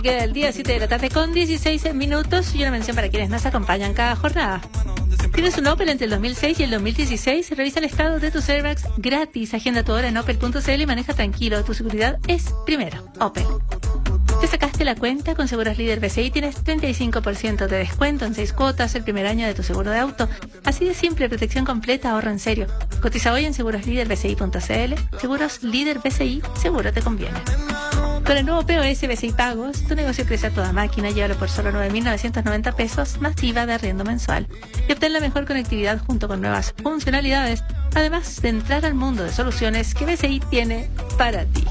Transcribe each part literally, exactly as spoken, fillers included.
Queda el día siete de la tarde con dieciséis minutos y una mención para quienes nos acompañan cada jornada. ¿Tienes un Opel entre el dos mil seis y el dos mil dieciséis? Revisa el estado de tus airbags gratis. Agenda tu hora en opel punto c l y maneja tranquilo. Tu seguridad es primero. Opel. ¿Te sacaste la cuenta? Con Seguros Líder B C I tienes treinta y cinco por ciento de descuento en seis cuotas el primer año de tu seguro de auto. Así de simple, protección completa, ahorro en serio. Cotiza hoy en seguros líder b c i punto c l. Seguros Líder B C I, seguro te conviene. Con el nuevo P O S B C I Pagos, tu negocio crece a toda máquina. Llévalo por solo nueve mil novecientos noventa pesos más I V A de arriendo mensual. Y obtén la mejor conectividad junto con nuevas funcionalidades, además de entrar al mundo de soluciones que B C I tiene para ti.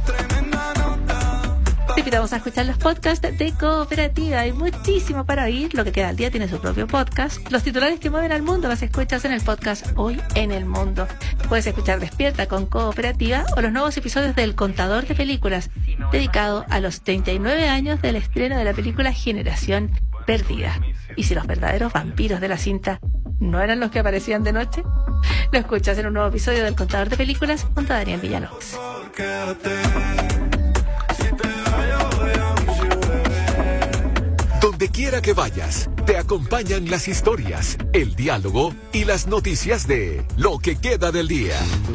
Te invitamos a escuchar los podcasts de Cooperativa. Hay muchísimo para oír. Lo que queda al día tiene su propio podcast. Los titulares que mueven al mundo las escuchas en el podcast Hoy en el Mundo. Puedes escuchar Despierta con Cooperativa o los nuevos episodios del Contador de Películas, dedicado a los treinta y nueve años del estreno de la película Generación Perdida. ¿Y si los verdaderos vampiros de la cinta no eran los que aparecían de noche? Lo escuchas en un nuevo episodio del Contador de Películas junto a Daniel Villalobos. Donde quiera que vayas, te acompañan las historias, el diálogo y las noticias de Lo que queda del día.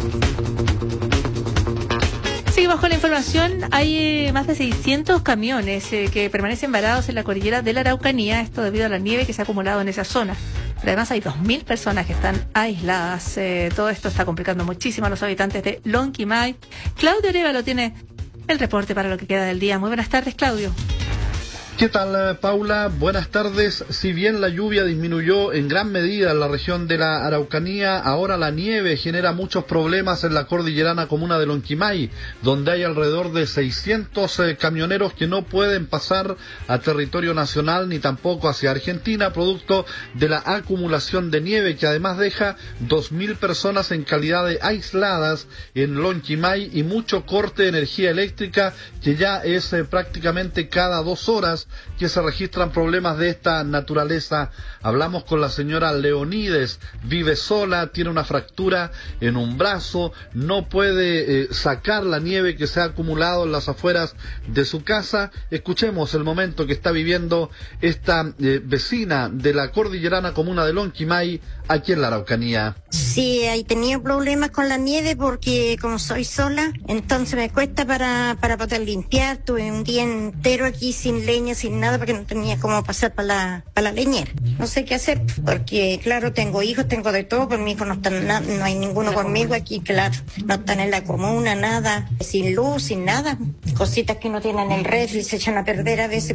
Seguimos con la información. Hay eh, más de seiscientos camiones eh, que permanecen varados en la cordillera de la Araucanía, esto debido a la nieve que se ha acumulado en esa zona. Pero además hay dos mil personas que están aisladas. Eh, todo esto está complicando muchísimo a los habitantes de Lonquimay. Claudio Arévalo tiene el reporte para Lo que queda del día. Muy buenas tardes, Claudio. ¿Qué tal, Paula? Buenas tardes. Si bien la lluvia disminuyó en gran medida en la región de la Araucanía, ahora la nieve genera muchos problemas en la cordillerana comuna de Lonquimay, donde hay alrededor de seiscientos eh, camioneros que no pueden pasar a territorio nacional ni tampoco hacia Argentina, producto de la acumulación de nieve que además deja dos mil personas en calidad de aisladas en Lonquimay y mucho corte de energía eléctrica que ya es eh, prácticamente cada dos horas que se registran problemas de esta naturaleza. Hablamos con la señora Leonides, vive sola, tiene una fractura en un brazo, no puede eh, sacar la nieve que se ha acumulado en las afueras de su casa. Escuchemos el momento que está viviendo esta eh, vecina de la cordillerana comuna de Lonquimay, aquí en la Araucanía. Sí, he tenido problemas con la nieve porque como soy sola, entonces me cuesta para, para poder limpiar. Tuve un día entero aquí sin leña, sin nada, porque no tenía cómo pasar para la, para la leñera. No sé qué hacer, porque claro, tengo hijos, tengo de todo, pero mis hijos no están, na- no hay ninguno conmigo aquí, claro. No están en la comuna, nada, sin luz, sin nada. Cositas que uno tiene en el refri se echan a perder a veces.